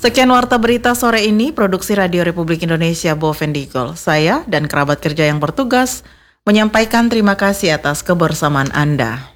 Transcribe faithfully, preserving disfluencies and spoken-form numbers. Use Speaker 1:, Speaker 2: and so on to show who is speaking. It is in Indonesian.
Speaker 1: Sekian Warta Berita sore ini, produksi Radio Republik Indonesia Bovendigol. Saya dan kerabat kerja yang bertugas menyampaikan terima kasih atas kebersamaan Anda.